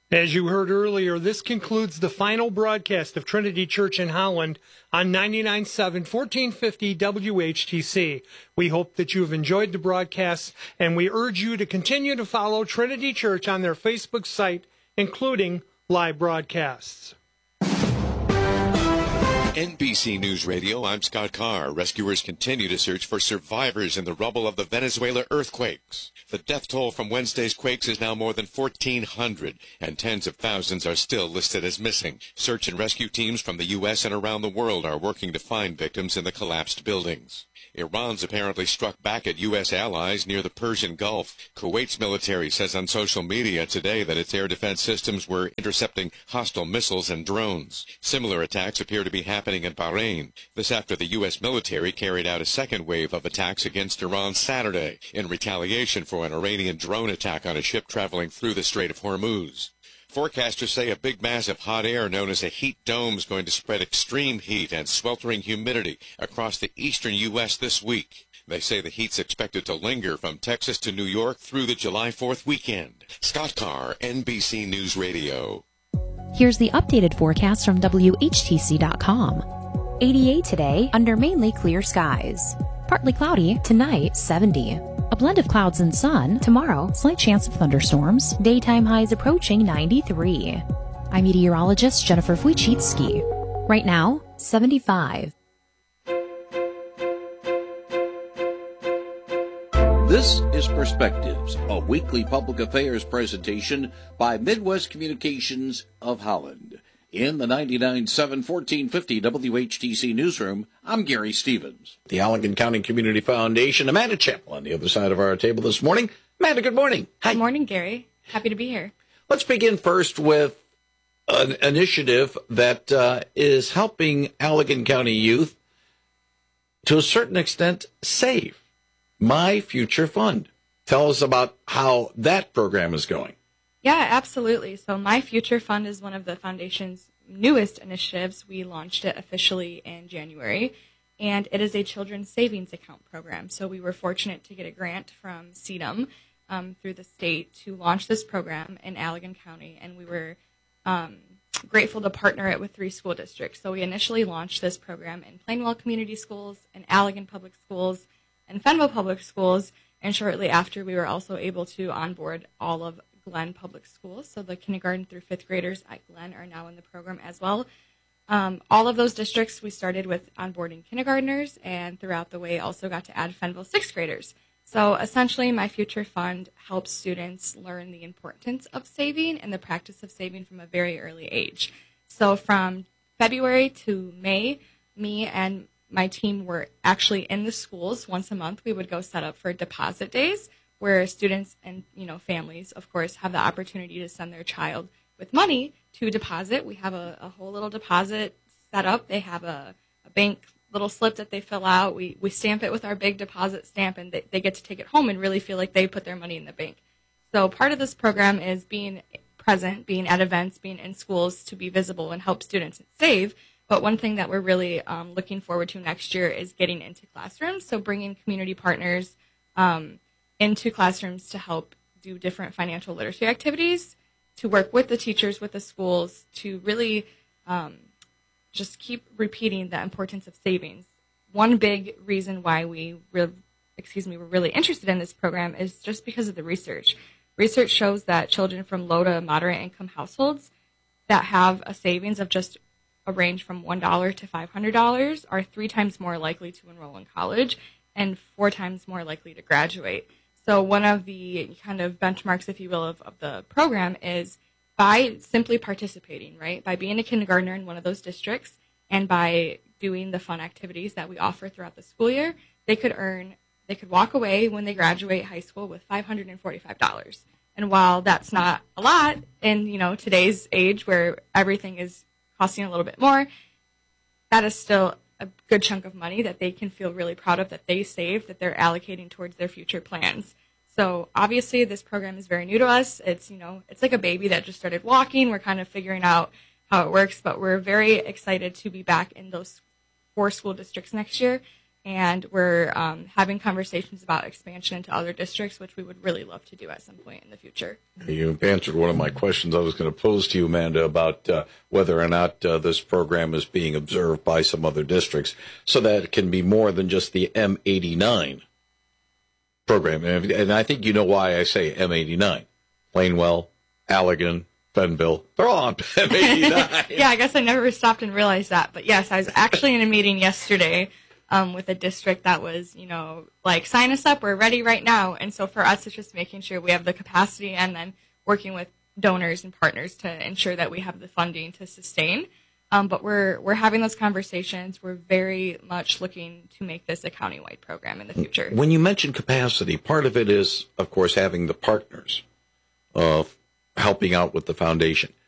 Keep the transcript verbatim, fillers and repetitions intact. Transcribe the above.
As you heard earlier, this concludes the final broadcast of Trinity Church in Holland on ninety-nine point seven, fourteen fifty W H T C. We hope that you have enjoyed the broadcast, and we urge you to continue to follow Trinity Church on their Facebook site, including live broadcasts. N B C News Radio, I'm Scott Carr. Rescuers continue to search for survivors in the rubble of the Venezuela earthquakes. The death toll from Wednesday's quakes is now more than fourteen hundred, and tens of thousands are still listed as missing. Search and rescue teams from the U S and around the world are working to find victims in the collapsed buildings. Iran's apparently struck back at U S allies near the Persian Gulf. Kuwait's military says on social media today that its air defense systems were intercepting hostile missiles and drones. Similar attacks appear to be happening in Bahrain. This after the U S military carried out a second wave of attacks against Iran Saturday in retaliation for an Iranian drone attack on a ship traveling through the Strait of Hormuz. Forecasters say a big mass of hot air known as a heat dome is going to spread extreme heat and sweltering humidity across the eastern U S this week. They say the heat's expected to linger from Texas to New York through the July fourth weekend. Scott Carr, N B C News Radio. Here's the updated forecast from W H T C dot com. eighty-eight today under mainly clear skies. Partly cloudy tonight, seventy. A blend of clouds and sun. Tomorrow, slight chance of thunderstorms. Daytime highs approaching ninety-three. I'm meteorologist Jennifer Wojcicki. Right now, seventy-five. This is Perspectives, a weekly public affairs presentation by Midwest Communications of Holland. In the ninety-nine point seven, fourteen fifty W H T C newsroom, I'm Gary Stevens. The Allegan County Community Foundation, Amanda Chappell on the other side of our table this morning. Amanda, good morning. Hi. Good morning, Gary. Happy to be here. Let's begin first with an initiative that uh, is helping Allegan County youth to a certain extent save. My Future Fund. Tell us about how that program is going. Yeah, absolutely. So My Future Fund is one of the foundation's newest initiatives. We launched it officially in January, and it is a children's savings account program. So we were fortunate to get a grant from C E D M um, through the state to launch this program in Allegan County, and we were um, grateful to partner it with three school districts. So we initially launched this program in Plainwell Community Schools, in Allegan Public Schools, and Fenville Public Schools, and shortly after we were also able to onboard all of Glenn Public Schools. So the kindergarten through fifth graders at Glenn are now in the program as well. Um, all of those districts, we started with onboarding kindergartners, and throughout the way also got to add Fenville sixth graders. So essentially, My Future Fund helps students learn the importance of saving and the practice of saving from a very early age. So from February to May, me and my team were actually in the schools once a month. We would go set up for deposit days, where students and, you know, families, of course, have the opportunity to send their child with money to deposit. We have a, a whole little deposit set up. They have a, a bank little slip that they fill out. We we stamp it with our big deposit stamp, and they, they get to take it home and really feel like they put their money in the bank. So part of this program is being present, being at events, being in schools to be visible and help students save. But one thing that we're really um, looking forward to next year is getting into classrooms, so bringing community partners um, into classrooms to help do different financial literacy activities, to work with the teachers, with the schools, to really um, just keep repeating the importance of savings. One big reason why we re- excuse me, we're really interested in this program is just because of the research. Research shows that children from low to moderate income households that have a savings of just a range from one dollar to five hundred dollars are three times more likely to enroll in college and four times more likely to graduate. So one of the kind of benchmarks, if you will, of, of the program is by simply participating, right? By being a kindergartner in one of those districts and by doing the fun activities that we offer throughout the school year, they could earn, they could walk away when they graduate high school with five hundred forty-five dollars. And while that's not a lot in, you know, today's age where everything is costing a little bit more, that is still a good chunk of money that they can feel really proud of that they saved, that they're allocating towards their future plans. So obviously this program is very new to us. It's, you know, it's like a baby that just started walking. We're kind of figuring out how it works, but we're very excited to be back in those four school districts next year and we're um, having conversations about expansion into other districts, which we would really love to do at some point in the future. You've answered one of my questions I was going to pose to you, Amanda, about uh, whether or not uh, this program is being observed by some other districts, so that it can be more than just the M eighty-nine program. And, and I think you know why I say M eighty-nine. Plainwell, Allegan, Fenville, they're all on M eighty-nine. Yeah, I guess I never stopped and realized that. But yes, I was actually in a meeting yesterday um, with a district that was, you know, like, sign us up, we're ready right now. And so for us, it's just making sure we have the capacity and then working with donors and partners to ensure that we have the funding to sustain. Um, but we're we're having those conversations. We're very much looking to make this a countywide program in the future. When you mention capacity, part of it is, of course, having the partners of helping out with the foundation.